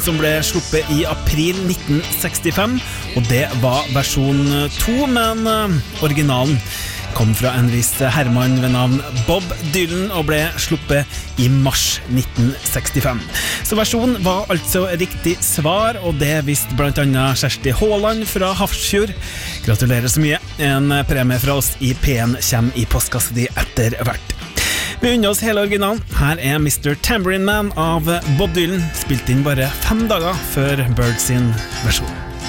som ble sluppet i april 1965, og det var versjon 2, men originalen kom fra en viss herremann ved navn Bob Dylan og ble sluppet i mars 1965. Så versjonen var altså riktig svar, og det visste blant annet Kjersti Håland fra Hafrsfjord. Gratulerer så mye. En premie fra oss i P1 kommer i postkassa di etter hvert. Vi unner oss hele originalen. Her er Mr. Tambourine Man av Bob Dylan, spilt inn bare 5 dager før Bird sin versjon.